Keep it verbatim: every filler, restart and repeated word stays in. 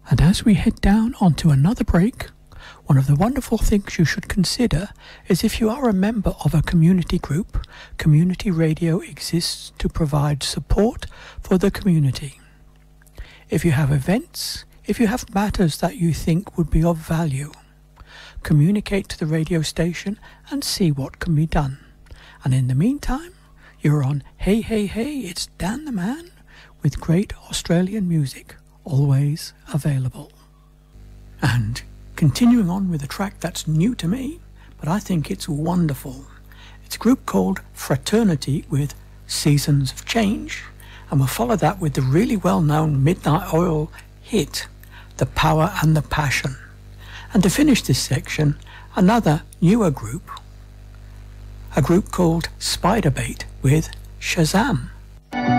And as we head down onto another break, one of the wonderful things you should consider is if you are a member of a community group, community radio exists to provide support for the community. If you have events, if you have matters that you think would be of value, communicate to the radio station and see what can be done. And in the meantime, you're on Hey Hey Hey, it's Dan the Man with great Australian music, always available. And continuing on with a track that's new to me, but I think it's wonderful. It's a group called Fraternity with Seasons of Change, and we'll follow that with the really well-known Midnight Oil hit, The Power and the Passion. And to finish this section, another newer group, a group called Spiderbait with Shazam.